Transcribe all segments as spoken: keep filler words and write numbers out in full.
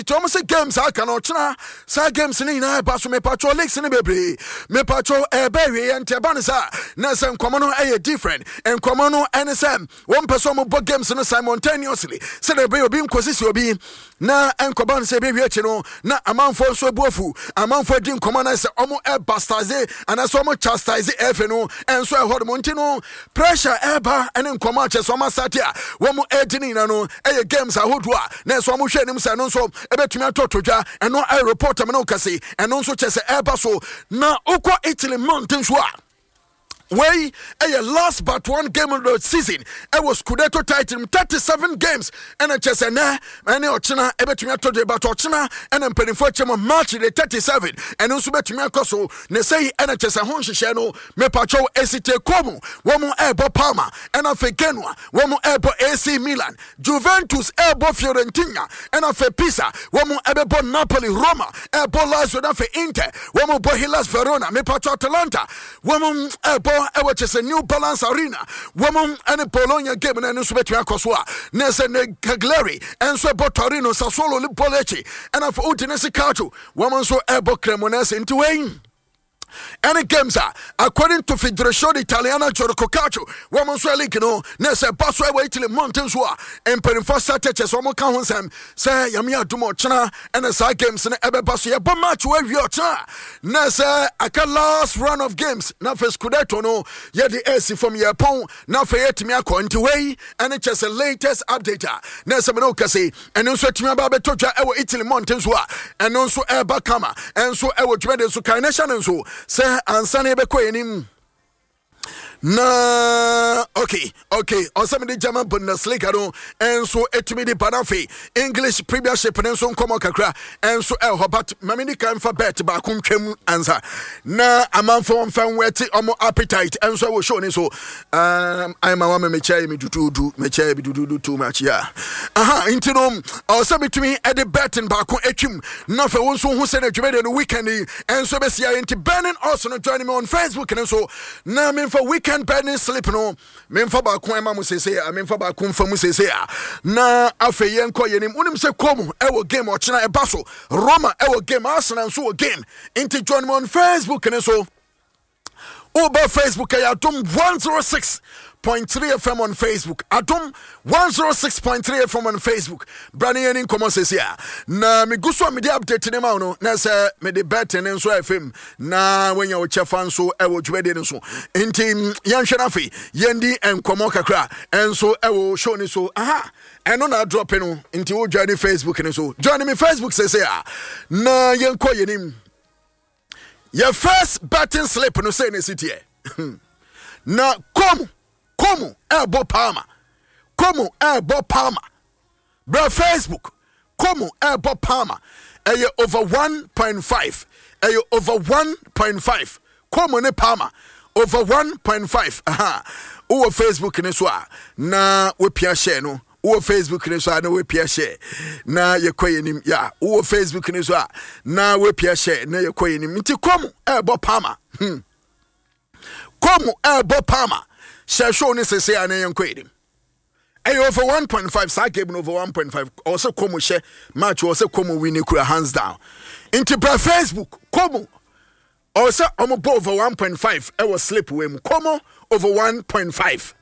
Tom say games I cannot china. Sa games ni na ba so me patro leaks ni bebre. Me patro e be we ente banisa. Na say nkomo no e different. Nkomo no ene say one person mo bo games no simultaneously. Say the be obi nkosisi obi na enkoban say be we echi no na amanfo so buafu. Amanfo di nkomo na say omo e bastards and so omo chastise efe no enso e hod mo nti no pressure e ba ene nkomo ache so ma satia. Wo mo e dini na no e games ahodo a na so omo hwe nim say no so ebetumi atotodwa eno I report am no kase eno nso chese eba so na ukọ Italy mountain so a way a last but one game of the season. It was Scudetto title thirty-seven games and a chess na any ochina ebetumi atodwa but ochina and em pedifo chemo match the thirty-seven and nso betumi akoso ne say and a chess ho hihye no me pacho esite komu womu ebo Parma and afa Genoa womu ebo A C Milan Juventus ebo Fiorentina and afa Pisa womu ebo Napoli Roma ebo Lazio afa Inter womu bo Hellas Verona me pacho Atalanta womu ebo ewe chese New Balance Arena woman and Bologna game and no subet yakoswa nese ne Cagliari and so ebo Torino Sassuolo Lipolechi and of Udinese Calcio woman so ebo Cremonese into Wayne. Any games are according to Federazione Italiana Gioco Calcio woman so league no nese baso ewe Italy mountains wa and Perinfo Sateches woman kan honsem say yami adumo chana and the side games na ebe baso ye bo match we wi ocha nese aka last run of games na fe Scudetto no ye the A C from ye pon na fe yetimi akọ way and it's the latest update nese me no kase and nso timi aba betodwa ewe Italy mountains wa and nso eba kama and so ewe dwede so kan nation nso say ansane be koyenim na okay okay osame de German Bundesliga no enso etumi de Banafe English Premiership enso nkomo kakra enso el hobat mamini kan fa bet ba kuntwam ansa na amanfo mfan weti omo appetite enso wo show ni so um I ma wa me chai me dududu me chai me dududu too much yeah aha intino osame tumi e de betting ba ko etwim na fa won so hu se na dwede no weekend enso be sia enti Burning also no join me on Facebook enso na me for weekend can penny sleep no memfa ba ko ema mu sese a memfa ba ko mfa mu sese a na afeyen ko yenim unim se kom e wo game o chena e baso Roma e wo game Arsenal so wo game into join me on Facebook and so over Facebook ya dum one oh six point three F M on Facebook. Atom one oh six point three F M on Facebook. Brani any komo sesi ya. Na mi guso mi di update ne ma no. Na se me di bet ne nso F M. Na wenya wo chefa nso e wo dwede nso. Enti yan hwe na fe. Yendi enkomo kakra. Enso e wo show ni so. Aha. Eno na drop no. Enti wo join Facebook ne so. Join me Facebook sesi ya. Na yen ko yenim. Your first betting slip no say ne city e. Na kom Como ebo Parma. Como ebo Parma. Bro Facebook. Como ebo Parma. Eye over one point five. Eye over one point five. Como ne Parma. Over one point five. Aha. Uwe Facebook ne so a. Na we pia share no. Uwe Facebook ne so a na we pia share. Na ye kwaye nim ya. Uwe Facebook ne so a. Na we pia share na ye kwaye nim. Nti como ebo Parma. Hmm. Como ebo Parma. Shall show ni say an yan kwedim. Ay over one point five sa game over one point five. Also komo she match also komo win kura hands down. Into bra Facebook komo. Also omo bo over one point five. I was slip we komo over one point five.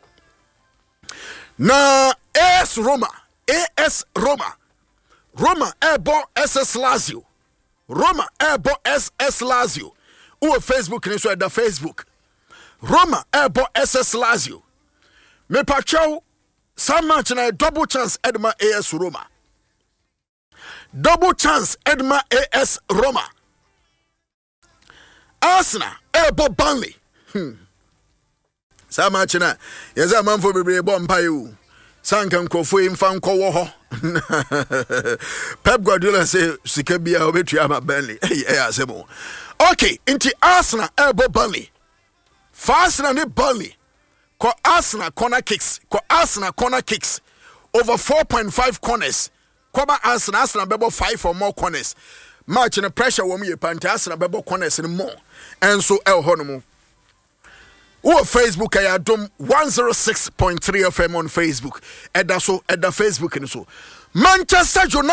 Na A S Roma, A S Roma. Roma ebo S S Lazio. Roma ebo S S Lazio. Uwe Facebook ni so da Facebook. Roma ebo S S Lazio. Me pacho some match na double chance Edma A S Roma. Double chance Edma A S Roma. Arsenal ebo Burnley. Hmm. Some match na yeza manfo bebre bo mpaye. Sankan kofo imfa nkowo ho. Pep Guardiola say sika bia obetua ma Burnley. Eh eh asemo. Okay, into Arsenal ebo Burnley. For Arsenal ne Burnley, ko Arsenal corner kicks, ko Arsenal corner kicks over four point five corners. Koba Arsenal Arsenal bebo five or more corners. Match in the pressure wo me panta Arsenal bebo corners and more. And so el honomo. Or Facebook I adom one oh six point three F M on Facebook. Eda so eda Facebook and so. Manchester United